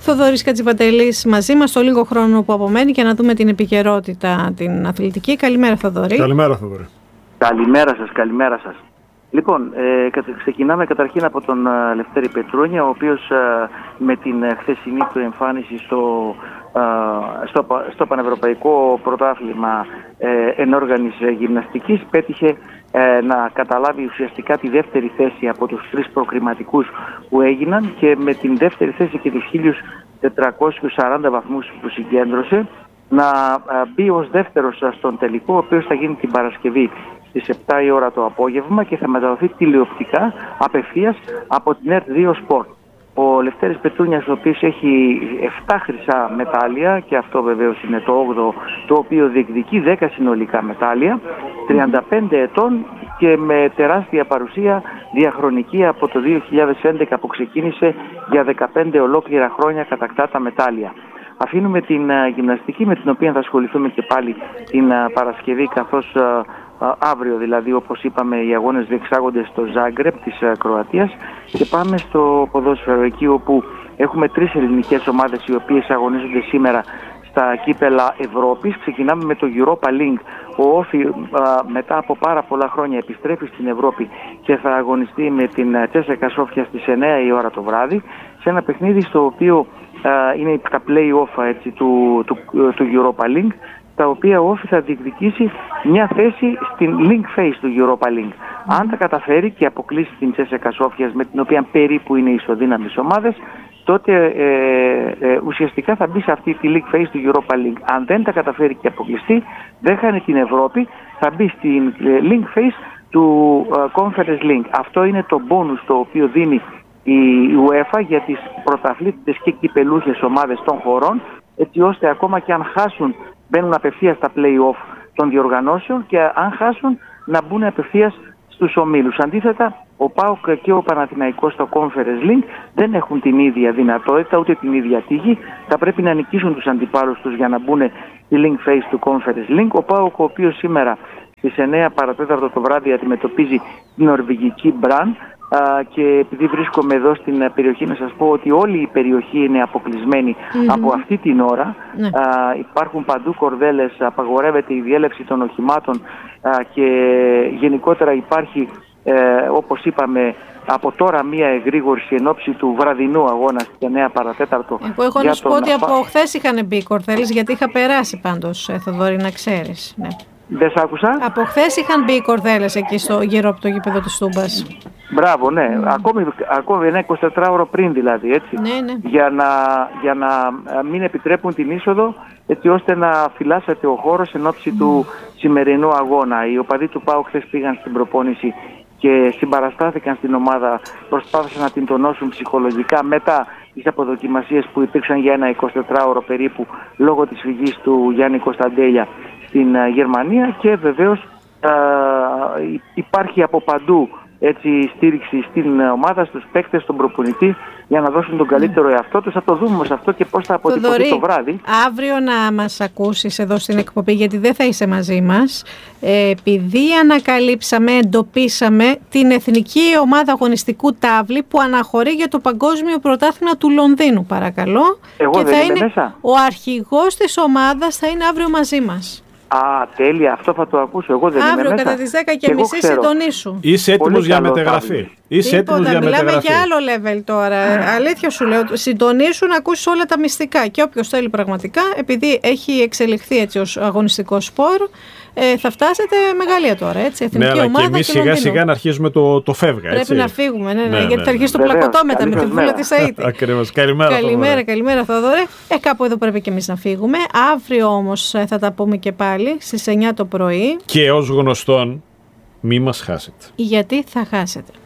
Θοδωρής Κατσιπαντελής μαζί μας στο λίγο χρόνο που απομένει για να δούμε την επικαιρότητα την αθλητική. Καλημέρα, Θοδωρή. Καλημέρα, Θοδωρή. Καλημέρα σας. Λοιπόν, ξεκινάμε καταρχήν από τον Λευτέρη Πετρούνια, ο οποίος με την χθεσινή του εμφάνιση στο Πανευρωπαϊκό Πρωτάθλημα Ενόργανης Γυμναστικής πέτυχε να καταλάβει ουσιαστικά τη δεύτερη θέση από τους 3 προκριματικούς που έγιναν, και με την δεύτερη θέση και τους 1.440 βαθμούς που συγκέντρωσε να μπει ως δεύτερος στον τελικό, ο οποίος θα γίνει την Παρασκευή στις 7 η ώρα το απόγευμα και θα μεταδοθεί τηλεοπτικά απευθείας από την ΕΡΤ2 Sport. Ο Λευτέρης Πετρούνιας, ο οποίος έχει 7 χρυσά μετάλλια, και αυτό βεβαίως είναι το 8ο, το οποίο διεκδικεί 10 συνολικά μετάλλια, 35 ετών και με τεράστια παρουσία διαχρονική από το 2011 που ξεκίνησε, για 15 ολόκληρα χρόνια κατακτά τα μετάλλια. Αφήνουμε την γυμναστική, με την οποία θα ασχοληθούμε και πάλι την Παρασκευή, καθώς αύριο δηλαδή, όπως είπαμε, οι αγώνες διεξάγονται στο Ζάγκρεπ της Κροατίας, και πάμε στο ποδόσφαιρο, εκεί όπου έχουμε 3 ελληνικές ομάδες οι οποίες αγωνίζονται σήμερα στα κύπελα Ευρώπης. Ξεκινάμε με το Europa League. Ο Όφι μετά από πάρα πολλά χρόνια επιστρέφει στην Ευρώπη και θα αγωνιστεί με την Τσέσσεκα Σόφια στις 9 η ώρα το βράδυ, σε ένα παιχνίδι στο οποίο είναι τα play-off του Europa League, τα οποία ο Όφι θα διεκδικήσει μια θέση στην Link Phase του Europa League. Αν τα καταφέρει και αποκλείσει την Τσέσσεκα Σόφια, με την οποία περίπου είναι ισοδύναμες ομάδες, τότε ουσιαστικά θα μπει σε αυτή τη Link Phase του Europa League. Αν δεν τα καταφέρει και αποκλειστεί, δεν χάνει την Ευρώπη, θα μπει στην Link Phase του Conference League. Αυτό είναι το bonus το οποίο δίνει η UEFA για τις πρωταθλήτες και κυπελούχες ομάδες των χωρών, έτσι ώστε ακόμα και αν χάσουν, μπαίνουν απευθείας στα play-off των διοργανώσεων, και αν χάσουν να μπουν απευθείας στους ομίλους. Αντίθετα, ο ΠΑΟΚ και ο Παναθηναϊκός στο Conference League δεν έχουν την ίδια δυνατότητα, ούτε την ίδια τύχη. Θα πρέπει να νικήσουν τους αντιπάλους τους για να μπουν στη Link Phase του Conference League. Ο ΠΑΟΚ, ο οποίος σήμερα στις 9 παρατέταρτο το βράδυ αντιμετωπίζει την νορβηγική Μπραν, και επειδή βρίσκομαι εδώ στην περιοχή, να σας πω ότι όλη η περιοχή είναι αποκλεισμένη από αυτή την ώρα. Υπάρχουν παντού κορδέλες, απαγορεύεται η διέλευση των οχημάτων, και γενικότερα υπάρχει, όπως είπαμε, από τώρα μία εγρήγορση εν ώψη του βραδινού αγώνα στις 9 παρατέταρτο. Εγώ έχω να σου πω ότι από χθες είχαν μπει οι κορδέλες, γιατί είχα περάσει πάντως, Θοδωρή, να ξέρεις. Ναι. Δεν σ' άκουσα. Από χθες είχαν μπει οι κορδέλες εκεί γύρω από το γήπεδο της Τούμπας. Μπράβο, ναι. Ακόμη ένα 24ωρο πριν δηλαδή, έτσι. Ναι. Για να μην επιτρέπουν την είσοδο, έτσι ώστε να φυλάσσεται ο χώρος εν ώψη του σημερινού αγώνα. Οι οπαδοί του ΠΑΟΚ χθες πήγαν στην προπόνηση και συμπαραστάθηκαν στην ομάδα, προσπάθησαν να την τονώσουν ψυχολογικά μετά τις αποδοκιμασίες που υπήρξαν για ένα 24ωρο περίπου, λόγω της φυγής του Γιάννη Κωνσταντέλια στην Γερμανία, και βεβαίως υπάρχει από παντού έτσι στήριξη στην ομάδα, στους παίκτες, στον προπονητή, για να δώσουν τον καλύτερο εαυτό τους. Θα το δούμε όμως αυτό και πώς θα αποτυπωθεί το βράδυ. Αύριο να μας ακούσεις εδώ στην εκπομπή, γιατί δεν θα είσαι μαζί μας, επειδή ανακαλύψαμε, εντοπίσαμε την εθνική ομάδα αγωνιστικού τάβλη που αναχωρεί για το Παγκόσμιο Πρωτάθλημα του Λονδίνου, παρακαλώ. Εγώ και δεν θα είμαι είναι μέσα. Ο αρχηγός της ομάδας θα είναι αύριο μαζί μας. Τέλεια, αυτό θα το ακούσω. Εγώ δεν αύριο είμαι μέσα. Κατά τις 10:30 συντονίσου. Είσαι έτοιμος για μεταγραφή. Μιλάμε για άλλο level τώρα. Αλήθεια σου λέω. Συντονίσου να ακούσεις όλα τα μυστικά. Και όποιος θέλει πραγματικά, επειδή έχει εξελιχθεί έτσι ως αγωνιστικό σπορ, θα φτάσετε μεγαλεία τώρα. Έτσι, εθνική ομάδα. Και εμείς σιγά σιγά να αρχίζουμε το φεύγα. Πρέπει να φύγουμε, γιατί θα αρχίσει το πλακωτό μετά με τη βούλα της ΑΕΤ. Ακριβώς. Καλημέρα, Θόδωρε. Κάπου εδώ πρέπει και εμείς να φύγουμε. Αύριο όμως θα τα πούμε και πάλι στις 9 το πρωί. Και ως γνωστόν, μη μας χάσετε. Γιατί θα χάσετε.